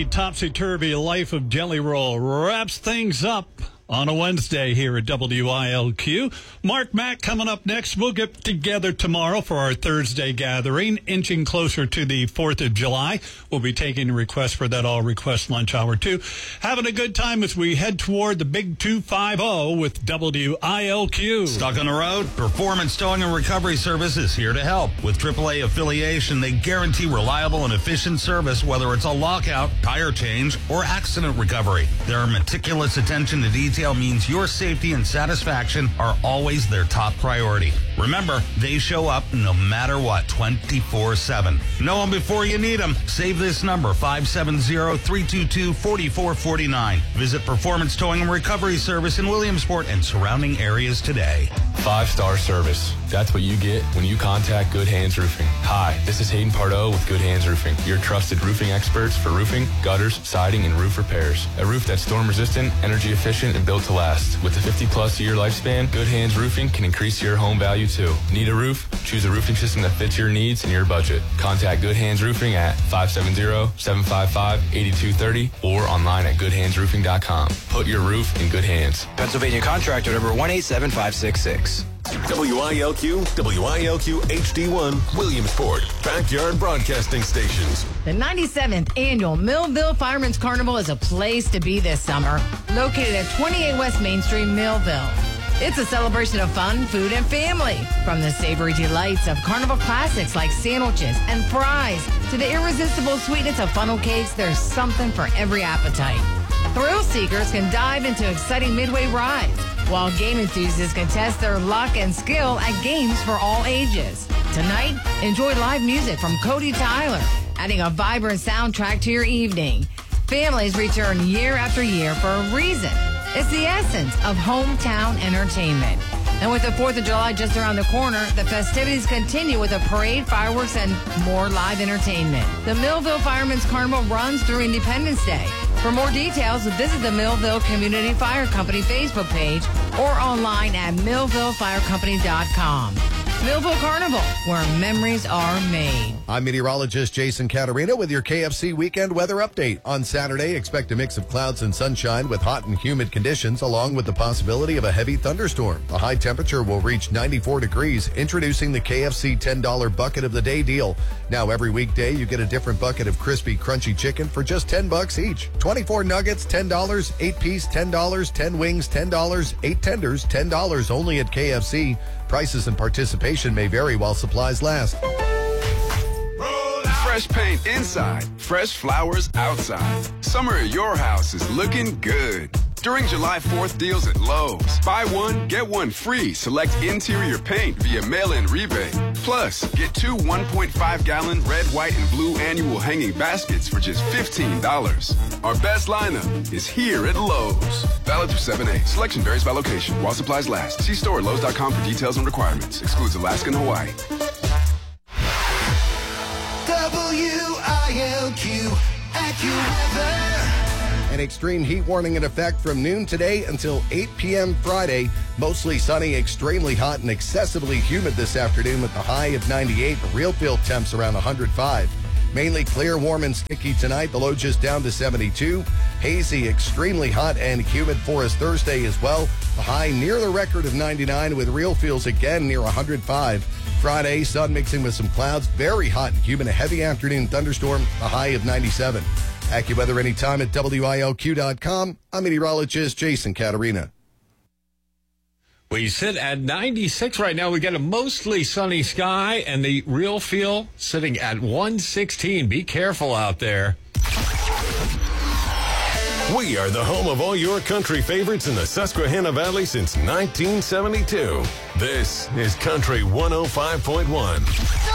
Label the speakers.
Speaker 1: The topsy-turvy life of Jelly Roll wraps things up on a Wednesday here at WILQ. Mark Mack coming up next. We'll get together tomorrow for our Thursday gathering, inching closer to the 4th of July. We'll be taking requests for that all-request lunch hour, too. Having a good time as we head toward the Big 250 with WILQ.
Speaker 2: Stuck on the road? Performance Towing and Recovery Service is here to help. With AAA affiliation, they guarantee reliable and efficient service, whether it's a lockout, tire change, or accident recovery. Their meticulous attention to detail means your safety and satisfaction are always their top priority. Remember, they show up no matter what, 24/7. Know them before you need them. Save this number, 570-322-4449. Visit Performance Towing and Recovery Service in Williamsport and surrounding areas today.
Speaker 3: 5-star service. That's what you get when you contact Good Hands Roofing. Hi, this is Hayden Pardo with Good Hands Roofing, your trusted roofing experts for roofing, gutters, siding, and roof repairs. A roof that's storm resistant, energy efficient, and built to last. With a 50-plus year lifespan, Good Hands Roofing can increase your home value too. Need a roof? Choose a roofing system that fits your needs and your budget. Contact Good Hands Roofing at 570-755-8230 or online at goodhandsroofing.com. Put your roof in good hands.
Speaker 4: Pennsylvania contractor number 187566.
Speaker 5: WILQ, WILQ HD1, Williamsport, backyard broadcasting stations.
Speaker 6: The 97th Annual Millville Fireman's Carnival is a place to be this summer. Located at 28 West Main Street, Millville. It's a celebration of fun, food, and family. From the savory delights of carnival classics like sandwiches and fries to the irresistible sweetness of funnel cakes, there's something for every appetite. Thrill seekers can dive into exciting midway rides, while game enthusiasts can test their luck and skill at games for all ages. Tonight, enjoy live music from Cody Tyler, adding a vibrant soundtrack to your evening. Families return year after year for a reason. It's the essence of hometown entertainment. And with the 4th of July just around the corner, the festivities continue with a parade, fireworks, and more live entertainment. The Millville Fireman's Carnival runs through Independence Day. For more details, visit the Millville Community Fire Company Facebook page or online at millvillefirecompany.com. Millville Carnival, where memories are made.
Speaker 7: I'm meteorologist Jason Caterina with your KFC weekend weather update. On Saturday, expect a mix of clouds and sunshine with hot and humid conditions, along with the possibility of a heavy thunderstorm. The high temperature will reach 94 degrees, introducing the KFC $10 bucket of the day deal. Now, every weekday, you get a different bucket of crispy, crunchy chicken for just $10 each. 24 nuggets, $10, 8-piece, $10, 10 wings, $10, 8 tenders, $10 only at KFC. Prices and participation may vary while supplies last.
Speaker 8: Fresh paint inside, fresh flowers outside. Summer at your house is looking good. During July 4th deals at Lowe's, buy one, get one free. Select interior paint via mail-in rebate. Plus, get 2 1.5-gallon red, white, and blue annual hanging baskets for just $15. Our best lineup is here at Lowe's. Valid through 7/8. Selection varies by location while supplies last. See store at Lowe's.com for details and requirements. Excludes Alaska and Hawaii.
Speaker 9: WILQ AccuWeather.
Speaker 7: An extreme heat warning in effect from noon today until 8 p.m. Friday. Mostly sunny, extremely hot, and excessively humid this afternoon with the high of 98. The real feel temps around 105. Mainly clear, warm, and sticky tonight. The low just down to 72. Hazy, extremely hot, and humid for us Thursday as well. The high near the record of 99 with real feels again near 105. Friday, sun mixing with some clouds. Very hot and humid. A heavy afternoon thunderstorm. A high of 97. AccuWeather anytime at WILQ.com. I'm meteorologist Jason Caterina.
Speaker 10: We sit at 96 right now. We got a mostly sunny sky and the real feel sitting at 116. Be careful out there.
Speaker 5: We are the home of all your country favorites in the Susquehanna Valley since 1972. This is Country 105.1.